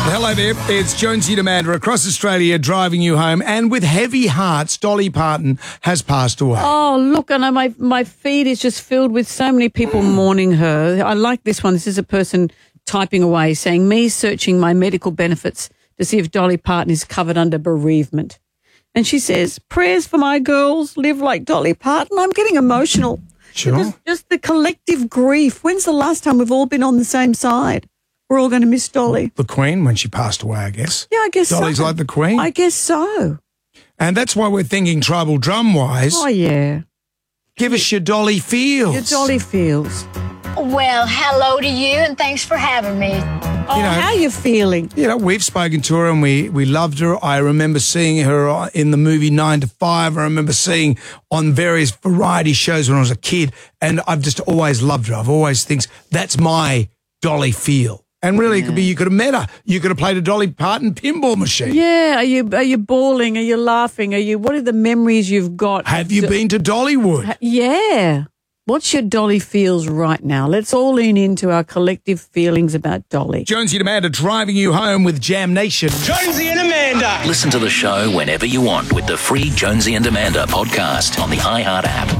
Hello there, it's Jonesy and Amanda across Australia driving you home, and with heavy hearts, Dolly Parton has passed away. Oh, look, and my feed is just filled with so many people mourning her. I like this one. This is a person typing away saying, me searching my medical benefits to see if Dolly Parton is covered under bereavement. And she says, prayers for my girls, live like Dolly Parton. I'm getting emotional. Sure. Just the collective grief. When's the last time we've all been on the same side? We're all going to miss Dolly. The Queen, when she passed away, I guess. Yeah, I guess Dolly's so. like the Queen. I guess so. And that's why we're thinking tribal drum-wise. Oh, yeah. Give us your Dolly feels. Your Dolly feels. Well, hello to you, and thanks for having me. Oh, how are you feeling? You know, we've spoken to her and we loved her. I remember seeing her in the movie 9 to 5. I remember seeing on various variety shows when I was a kid, and I've just always loved her. I've always thinks that's my Dolly feel. And really, it could be you could have met her. You could have played a Dolly Parton pinball machine. Yeah, are you bawling? Are you laughing? What are the memories you've got? Have you been to Dollywood? Yeah. What's your Dolly feels right now? Let's all lean into our collective feelings about Dolly. Jonesy and Amanda driving you home with Jam Nation. Jonesy and Amanda. Listen to the show whenever you want with the free Jonesy and Amanda podcast on the iHeart app.